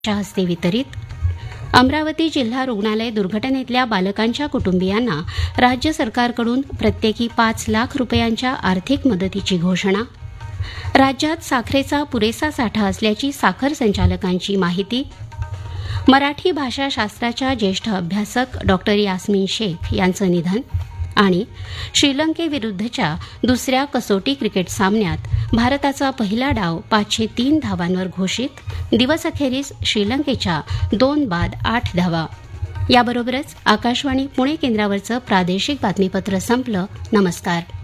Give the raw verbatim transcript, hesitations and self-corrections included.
च्या हस्ते वितरित. अमरावती जिल्हा रुग्णालय दुर्घटनेतल्या बालकांच्या कुटुंबियांना राज्य सरकारकडून प्रत्येकी पाच लाख रुपयांच्या आर्थिक मदतीची घोषणा. राज्यात साखरेचा पुरेसा साठा असल्याची साखर संचालकांची माहिती. मराठी भाषाशास्त्राच्या ज्येष्ठ अभ्यासक डॉक्टर यास्मीन शेख यांचं निधन. आणि श्रीलंकेविरुद्धच्या दुसऱ्या कसोटी क्रिकेट सामन्यात भारताचा पहिला डाव पाचशे तीन धावांवर घोषित. दिवसअखेरीस श्रीलंकेच्या दोन बाद आठ धावा. याबरोबरच आकाशवाणी पुणे केंद्रावरचं प्रादेशिक बातमीपत्र संपलं. नमस्कार.